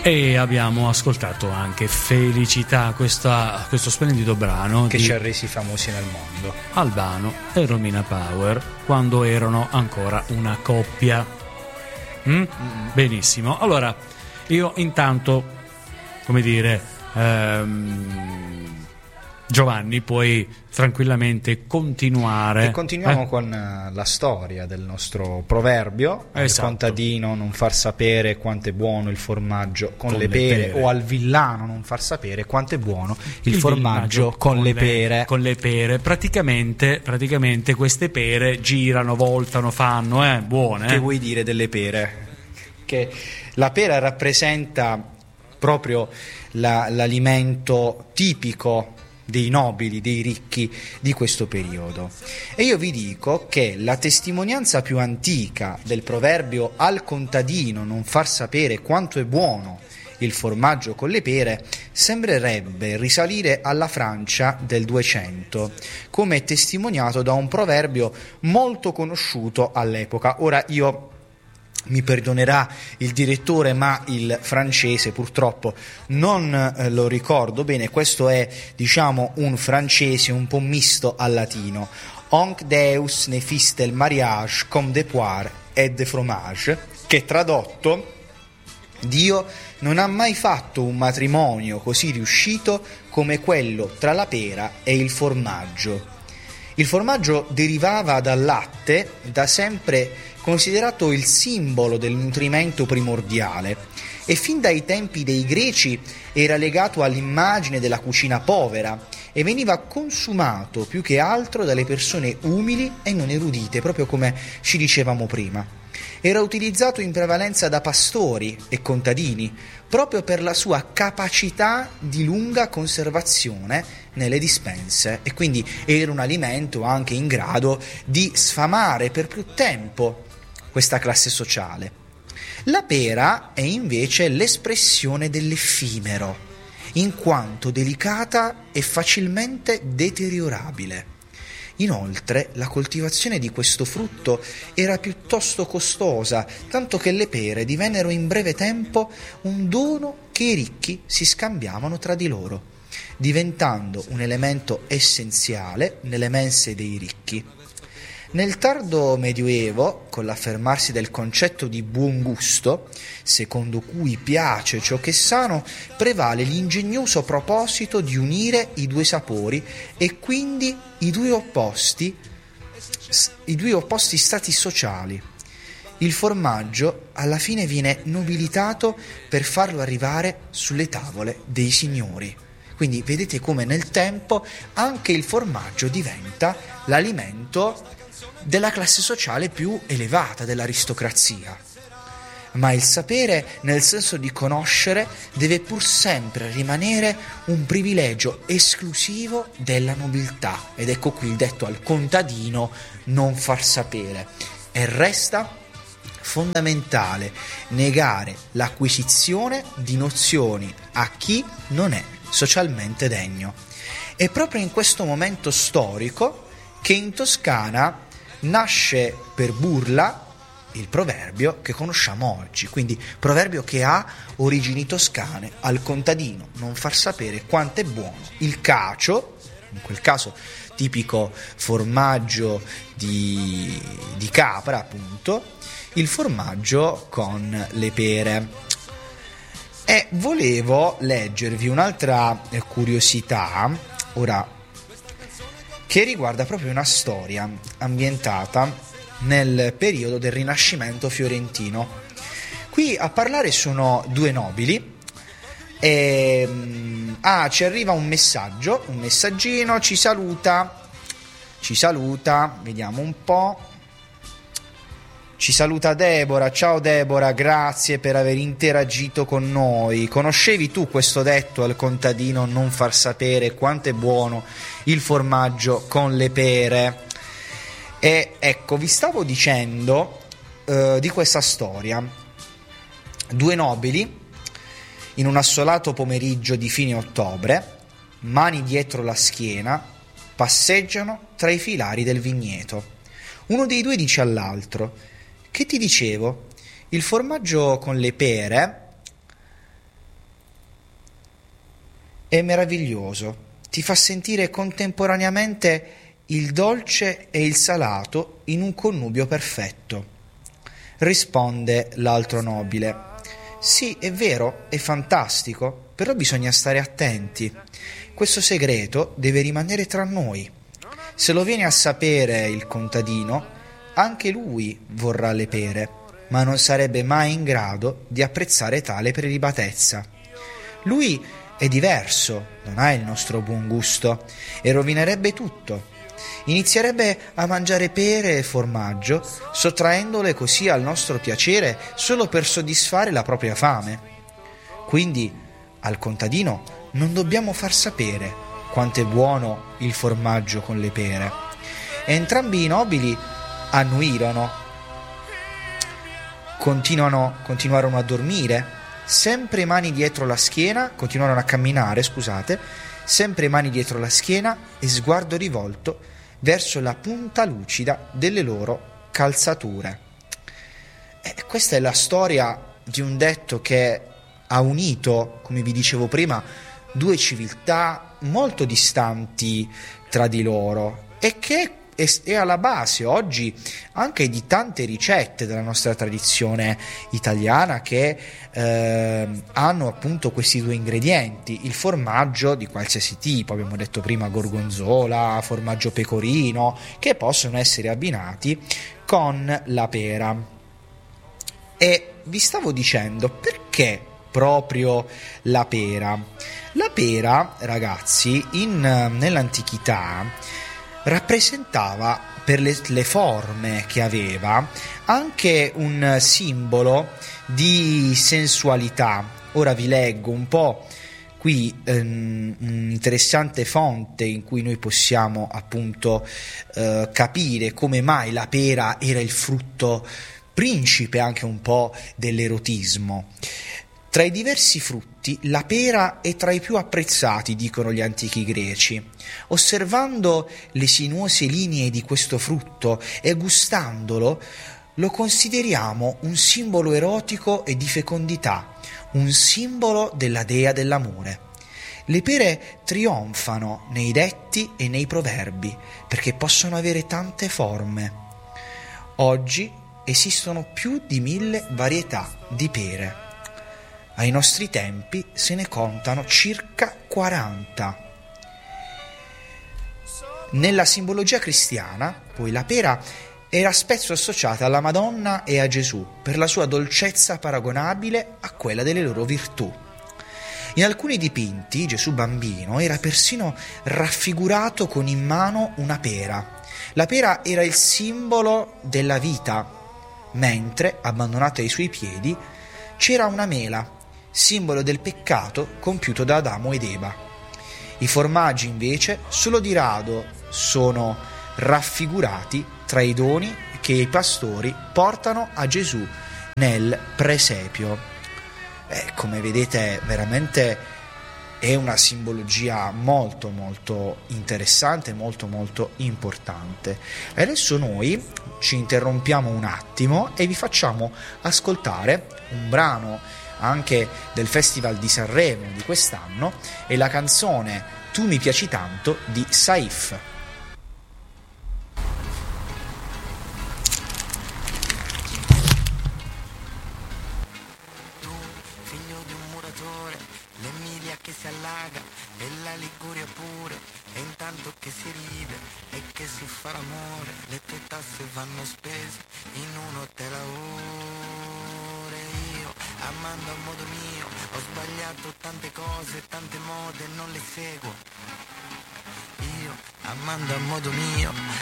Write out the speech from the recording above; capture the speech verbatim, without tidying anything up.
E abbiamo ascoltato anche Felicità, questa, questo splendido brano che di ci ha resi famosi nel mondo, Albano e Romina Power, quando erano ancora una coppia. Mm? Mm-hmm. Benissimo. Allora, io intanto, come dire, ehm, Giovanni, puoi tranquillamente continuare. E continuiamo eh? con la storia del nostro proverbio: al esatto. contadino non far sapere quanto è buono il formaggio con, con le, le pere, pere, o al villano non far sapere quanto è buono il, il formaggio con, con le pere. Con le pere, praticamente, praticamente queste pere girano, voltano, fanno, eh, buone. Che eh? vuoi dire delle pere? Che la pera rappresenta proprio la, l'alimento tipico dei nobili, dei ricchi di questo periodo. E io vi dico che la testimonianza più antica del proverbio al contadino non far sapere quanto è buono il formaggio con le pere sembrerebbe risalire alla Francia del duecento, come è testimoniato da un proverbio molto conosciuto all'epoca. Ora io mi perdonerà il direttore, ma il francese purtroppo non eh, lo ricordo bene. Questo è, diciamo, un francese un po' misto al latino. Onc Deus ne fiste il mariage comme de poire et de fromage, che tradotto: Dio non ha mai fatto un matrimonio così riuscito come quello tra la pera e il formaggio. Il formaggio derivava dal latte, da sempre considerato il simbolo del nutrimento primordiale, e fin dai tempi dei Greci era legato all'immagine della cucina povera e veniva consumato più che altro dalle persone umili e non erudite, proprio come ci dicevamo prima. Era utilizzato in prevalenza da pastori e contadini, proprio per la sua capacità di lunga conservazione nelle dispense, e quindi era un alimento anche in grado di sfamare per più tempo questa classe sociale. La pera è invece l'espressione dell'effimero, in quanto delicata e facilmente deteriorabile. Inoltre, la coltivazione di questo frutto era piuttosto costosa, tanto che le pere divennero in breve tempo un dono che i ricchi si scambiavano tra di loro, diventando un elemento essenziale nelle mense dei ricchi. Nel tardo Medioevo, con l'affermarsi del concetto di buon gusto, secondo cui piace ciò che è sano, prevale l'ingegnoso proposito di unire i due sapori e quindi i due opposti, i due opposti stati sociali. Il formaggio alla fine viene nobilitato per farlo arrivare sulle tavole dei signori. Quindi vedete come nel tempo anche il formaggio diventa l'alimento della classe sociale più elevata, dell'aristocrazia. Ma il sapere, nel senso di conoscere, deve pur sempre rimanere un privilegio esclusivo della nobiltà. Ed ecco qui il detto al contadino non far sapere. E resta fondamentale negare l'acquisizione di nozioni a chi non è socialmente degno. È proprio in questo momento storico che in Toscana nasce per burla il proverbio che conosciamo oggi, quindi proverbio che ha origini toscane: al contadino non far sapere quanto è buono il cacio, in quel caso tipico formaggio di, di capra appunto, il formaggio con le pere. E volevo leggervi un'altra curiosità ora, che riguarda proprio una storia ambientata nel periodo del Rinascimento fiorentino. Qui a parlare sono due nobili e ah, ci arriva un messaggio, un messaggino, ci saluta, ci saluta, vediamo un po'. Ci saluta Deborah. Ciao Deborah, grazie per aver interagito con noi. Conoscevi tu questo detto al contadino non far sapere quanto è buono il formaggio con le pere? E ecco, vi stavo dicendo eh, di questa storia. Due nobili, in un assolato pomeriggio di fine ottobre, mani dietro la schiena, passeggiano tra i filari del vigneto. Uno dei due dice all'altro: che ti dicevo? Il formaggio con le pere è meraviglioso, ti fa sentire contemporaneamente il dolce e il salato in un connubio perfetto. Risponde l'altro nobile: sì, è vero, è fantastico, però bisogna stare attenti. Questo segreto deve rimanere tra noi. Se lo viene a sapere il contadino, anche lui vorrà le pere, ma non sarebbe mai in grado di apprezzare tale prelibatezza. Lui è diverso, non ha il nostro buon gusto e rovinerebbe tutto. Inizierebbe a mangiare pere e formaggio, sottraendole così al nostro piacere solo per soddisfare la propria fame. Quindi al contadino non dobbiamo far sapere quanto è buono il formaggio con le pere. E entrambi i nobili annuirono, continuano, continuarono a dormire, sempre mani dietro la schiena, continuarono a camminare, scusate, sempre mani dietro la schiena e sguardo rivolto verso la punta lucida delle loro calzature. E questa è la storia di un detto che ha unito, come vi dicevo prima, due civiltà molto distanti tra di loro e che è alla base oggi anche di tante ricette della nostra tradizione italiana che eh, hanno appunto questi due ingredienti: il formaggio di qualsiasi tipo, abbiamo detto prima gorgonzola, formaggio pecorino, che possono essere abbinati con la pera. E vi stavo dicendo, perché proprio la pera? La pera, ragazzi, in, nell'antichità rappresentava, per le, le forme che aveva, anche un simbolo di sensualità. Ora vi leggo un po' qui ehm, un'interessante fonte in cui noi possiamo appunto eh, capire come mai la pera era il frutto principe anche un po' dell'erotismo. Tra i diversi frutti, la pera è tra i più apprezzati, dicono gli antichi greci. Osservando le sinuose linee di questo frutto e gustandolo, lo consideriamo un simbolo erotico e di fecondità, un simbolo della dea dell'amore. Le pere trionfano nei detti e nei proverbi perché possono avere tante forme. Oggi esistono più di mille varietà di pere. Ai nostri tempi se ne contano circa quaranta. Nella simbologia cristiana, poi, la pera era spesso associata alla Madonna e a Gesù per la sua dolcezza paragonabile a quella delle loro virtù. In alcuni dipinti Gesù bambino era persino raffigurato con in mano una pera. La pera era il simbolo della vita, mentre, abbandonata ai suoi piedi, c'era una mela, simbolo del peccato compiuto da Adamo ed Eva. I formaggi invece solo di rado sono raffigurati tra i doni che i pastori portano a Gesù nel presepio. Eh, come vedete, veramente è una simbologia molto molto interessante, molto molto importante. E adesso noi ci interrompiamo un attimo e vi facciamo ascoltare un brano anche del Festival di Sanremo di quest'anno, è la canzone Tu mi piaci tanto di Saif. Tu, figlio di un muratore, l'Emilia che si allaga e la Liguria pure, e intanto che si ride e che si fa l'amore, le tue tasse vanno spese in un hotel a ore. Io, amando a modo mio, ho sbagliato tante cose, tante mode non le seguo. Io, amando a modo mio,